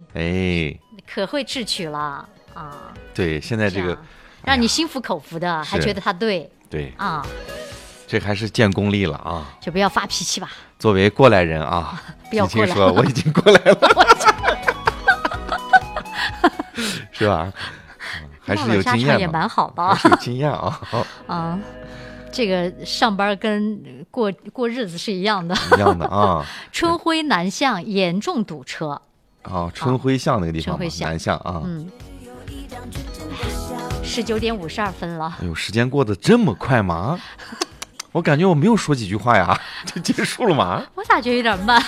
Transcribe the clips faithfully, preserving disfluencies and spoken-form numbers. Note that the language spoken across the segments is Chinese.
哎， 可会智取了啊！ 对，现在这个让你心服口服的，还觉得他对， 对啊， 这还是见功力了啊！ 就不要发脾气吧。 作为过来人啊， 不要过来， 说我已经过来了，是吧？还是有经验， 也蛮好的， 还是有经验啊。 啊，这个上班跟过过日子是一样的， 一样的啊。 春晖南向严重堵车。 哦，春晖巷那个地方，南向啊。 嗯。十九点五十二分了。 哎呦，时间过得这么快吗？我感觉我没有说几句话呀，就结束了吗？ 我咋觉得有点慢？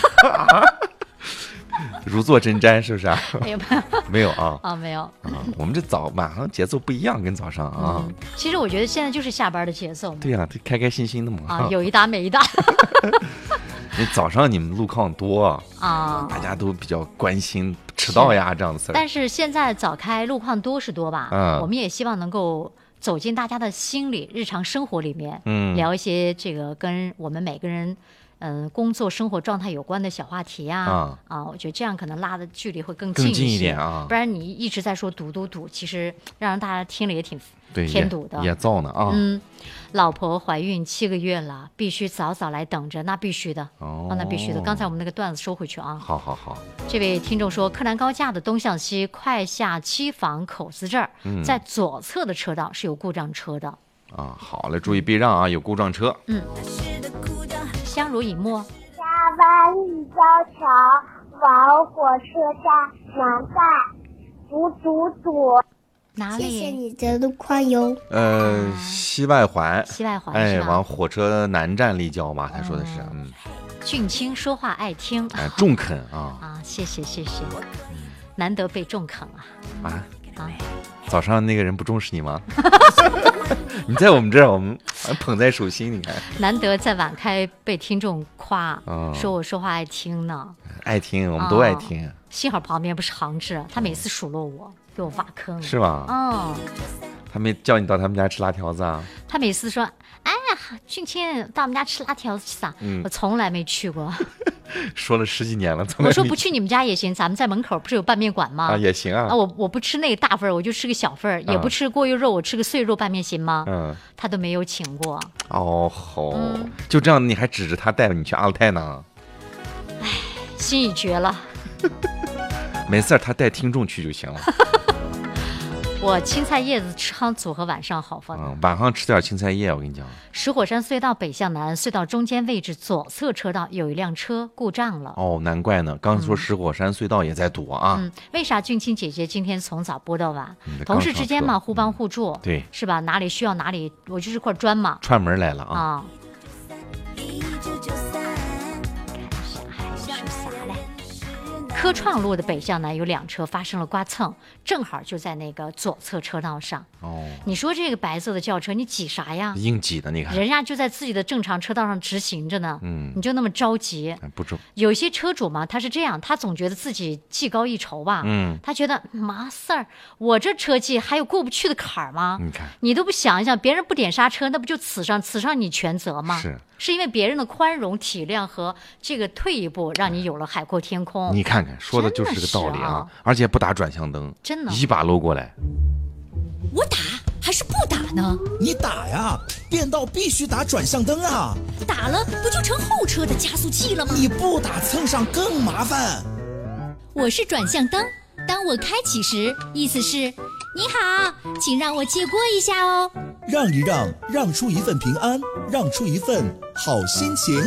如坐针毡，是不是啊？ 没有， 没有啊。 啊，没有啊。我们这早晚上节奏不一样，跟早上啊。 嗯、其实我觉得现在就是下班的节奏嘛。 对呀、啊，开开心心的嘛。 啊，有一搭没一搭。 你早上你们路况多啊， 大家都比较关心迟到呀这样的事儿。 但是现在早开路况多是多吧？嗯，我们也希望能够走进大家的心里、日常生活里面，嗯，聊一些这个跟我们每个人。嗯，工作生活状态有关的小话题呀、啊，啊，啊我觉得这样可能拉的距离会更近一些， 更近一点啊。 不然你一直在说堵堵堵，其实让大家听了也挺添堵的， 也燥呢啊。 嗯，老婆怀孕七个月了，必须早早来等着，那必须的哦， 啊，那必须的。刚才我们那个段子收回去啊。 好好好。 这位听众说，柯南高架的东向西快下机房口子这儿、嗯，在左侧的车道是有故障车的。 啊，好嘞，注意避让啊，有故障车。 嗯。相濡以沫。 下班立交桥，往火车站南站，堵堵堵。 哪里？ 谢谢你的路况哟。 呃，西外环。 西外环。 哎，往火车南站立交嘛，他说的是，嗯。 俊卿说话爱听。 哎，中肯啊。 啊，谢谢谢谢，难得被中肯啊。 啊啊。 早上那个人不重视你吗？你在我们这儿，我们捧在手心。你看， 难得在晚开被听众夸、 哦， 说我说话爱听呢。 爱听，我们都爱听。哦、 幸好旁边不是杭志，他每次数落我，给我挖坑。 是吗？ 哦。 他没叫你到他们家吃辣条子啊？ 他每次说：“哎呀，俊卿到我们家吃辣条子去噻。嗯”我从来没去过。 说了十几年了， 我说不去你们家也行，咱们在门口不是有拌面馆吗？ 啊，也行啊。 啊，我我不吃那个大份，我就吃个小份、啊，也不吃过油肉，我吃个碎肉拌面行吗？嗯，他都没有请过。 哦吼、嗯，就这样，你还指着他带你去阿勒泰呢？ 哎，心已决了。 没事，他带听众去就行了。 我青菜叶子吃上组合晚上好放、 嗯，晚上吃点青菜叶，我跟你讲。 石火山隧道北向南，隧道中间位置左侧车道有一辆车故障了。 哦，难怪呢。刚说石火山隧道也在堵啊。 嗯，为啥俊卿姐姐今天从早播到晚？嗯、同事之间嘛，互帮互助。 对， 是吧？哪里需要哪里，我就是块砖嘛。 串门来了啊。 啊。科创路的北向南有两车发生了刮蹭，正好就在那个左侧车道上。哦，你说这个白色的轿车，你挤啥呀？ 硬挤的，你看， 人家就在自己的正常车道上直行着呢。嗯，你就那么着急？ 不中。 有些车主嘛，他是这样，他总觉得自己技高一筹吧。嗯，他觉得嘛事儿，我这车技还有过不去的坎儿吗？ 你看， 你都不想一想，别人不点刹车，那不就此上此上你全责吗？ 是。 是因为别人的宽容体谅和这个退一步，让你有了海阔天空。 你看看，说的就是这个道理啊！啊而且不打转向灯， 真的， 一把搂过来。 我打还是不打呢？你打呀！变道必须打转向灯啊！打了不就成后车的加速器了吗？你不打蹭上更麻烦。 我是转向灯，当我开启时，意思是你好，请让我借过一下哦。 让一让，让出一份平安，让出一份好心情。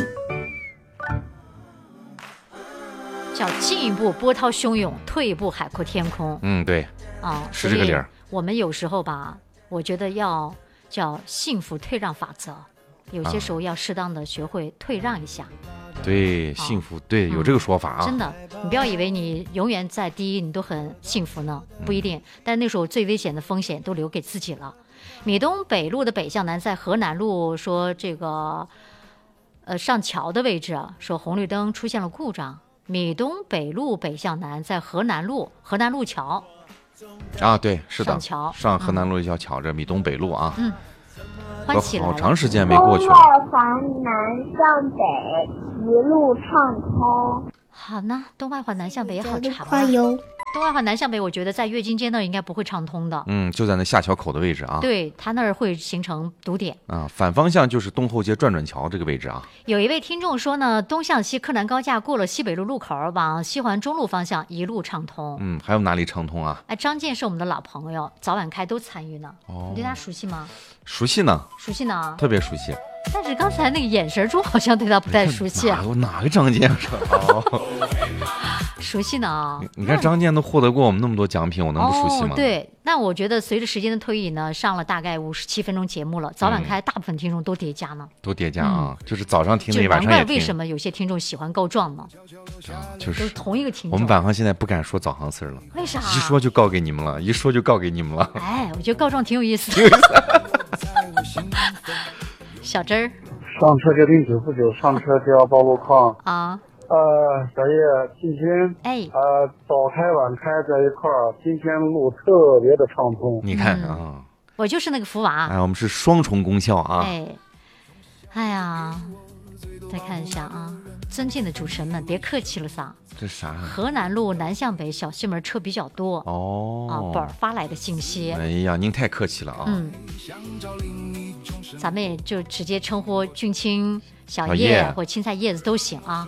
叫进一步波涛汹涌，退一步海阔天空。 嗯，对， 啊， 是这个理儿。 我们有时候吧，我觉得要叫幸福退让法则，有些时候要适当的学会退让一下。 啊、对，幸福，对，有这个说法啊。 嗯、真的，你不要以为你永远在第一，你都很幸福呢，不一定。嗯、但那时候最危险的风险都留给自己了。米东北路的北向南，在河南路说这个，呃，上桥的位置啊，说红绿灯出现了故障。米东北路北向南，在河南路河南路桥。 啊，对，是的， 上桥上河南路一条桥，这、嗯、米东北路啊。 嗯，欢喜来了。 好长时间没过去了。 东外环南向北，一路畅通。 好呢，东外环南向北好长啊。 东二环南向北，我觉得在月经街那儿应该不会畅通的。 嗯，就在那下桥口的位置啊。 对，它那儿会形成堵点。 啊，反方向就是东后街转转桥这个位置啊。 有一位听众说呢，东向西柯南高架过了西北路路口，往西环中路方向一路畅通。 嗯，还有哪里畅通啊？ 哎，张健是我们的老朋友，早晚开都参与呢。哦，你对他熟悉吗？ 熟悉呢， 熟悉呢， 特别熟悉。 但是刚才那个眼神中好像对他不太熟悉啊。 哪, 哪个张健是？哦， 熟悉呢。 你, 你看张健都获得过我们那么多奖品，我能不熟悉吗？ 哦，对，那我觉得随着时间的推移呢，上了大概五十七分钟节目了，早晚开大部分听众都叠加呢。 都叠加啊，嗯、就是早上听的，晚上也听。 难怪为什么有些听众喜欢告状呢？ 啊，就是都是同一个听众。 我们晚上现在不敢说早航词了， 为啥？ 一说就告给你们了，一说就告给你们了。 哎，我觉得告状挺有意思的。小珍儿。 上车决定九十九，上车就要报路况啊。 呃，小叶，今天哎， 呃，早开晚开在一块儿，今天路特别的畅通。 你看啊、 嗯，我就是那个福娃。 哎，我们是双重功效啊。 哎，哎呀，再看一下啊，尊敬的主持人们，别客气了撒。 这啥？ 河南路南向北小西门车比较多哦。 啊，本儿发来的信息。 哎呀，您太客气了啊。 嗯。咱们也就直接称呼俊青、小叶或青菜叶子都行啊。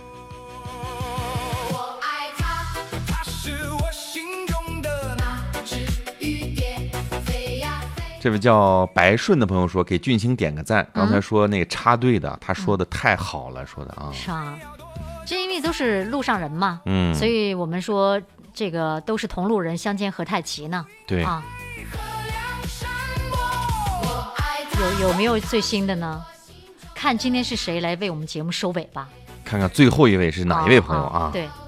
这位叫白顺的朋友说，给俊青点个赞。刚才说那个插队的，嗯、他说的太好了，说的啊。 是啊，这因为都是路上人嘛， 嗯， 所以我们说这个都是同路人，相煎何太急呢？ 对啊。有有没有最新的呢？看今天是谁来为我们节目收尾吧。 看看最后一位是哪一位朋友啊？ 啊对，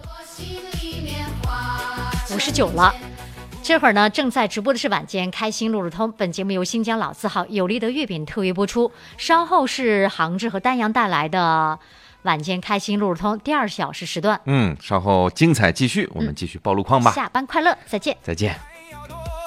五十九了。这会儿呢，正在直播的是晚间开心路路通。本节目由新疆老字号有利德月饼特约播出。稍后是杭志和丹阳带来的晚间开心路路通第二小时时段。 嗯，稍后精彩继续，我们继续报路况吧。 下班快乐，再见， 再见。